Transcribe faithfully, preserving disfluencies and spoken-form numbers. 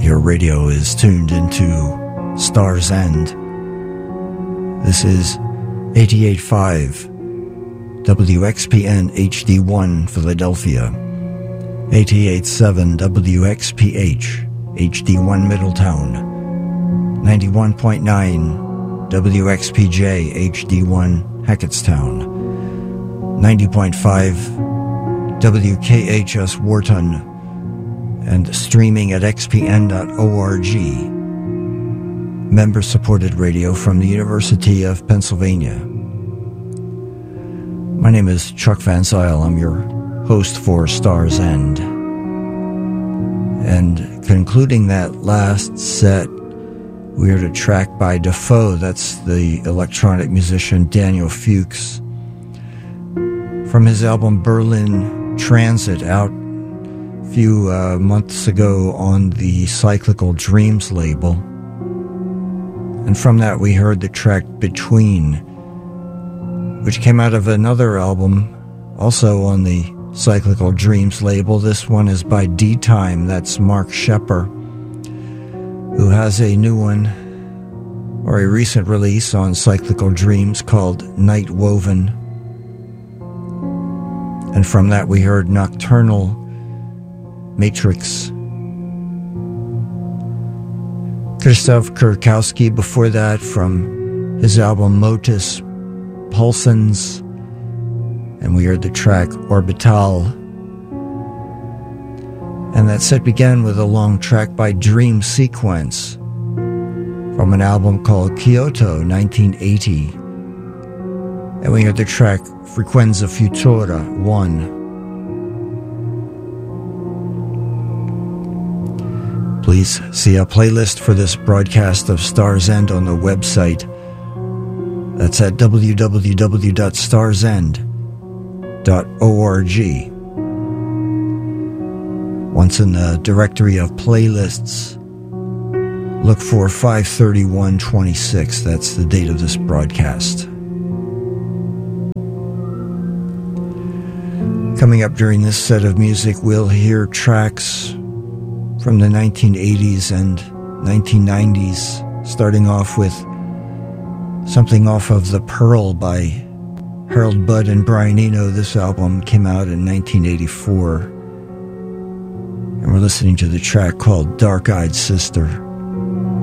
Your radio is tuned into Star's End. This is eighty-eight point five W X P N H D one Philadelphia, eighty-eight point seven W X P H H D one Middletown, ninety-one point nine W X P J H D one Hackettstown, ninety point five W K H S Wharton, and streaming at x p n dot org. Member-supported radio from the University of Pennsylvania. My name is Chuck Van Zyl. I'm your host for Star's End. And concluding that last set, we heard a track by Defoe. That's the electronic musician Daniel Fuchs, from his album Berlin Transit, out a few uh, months ago on the Cyclical Dreams label. And from that we heard the track Between, which came out of another album also on the Cyclical Dreams label. This one is by D-Time. That's Mark Shepper, who has a new one, or a recent release on Cyclical Dreams, called Night Woven. And from that we heard Nocturnal Matrix. Krzysztof Kurkowski before that, from his album Motus Pulsans, and we heard the track Orbital. And that set began with a long track by Dream Sequence from an album called Kyoto nineteen eighty, and we heard the track Frequenza Futura one. Please see a playlist for this broadcast of Star's End on the website. That's at w w w dot stars end dot org. Once in the directory of playlists, look for five thirty-one twenty-six. That's the date of this broadcast. Coming up during this set of music, we'll hear tracks from the nineteen eighties and nineteen nineties, starting off with something off of The Pearl by Harold Budd and Brian Eno. This album came out in nineteen eighty-four, and we're listening to the track called Dark-Eyed Sister.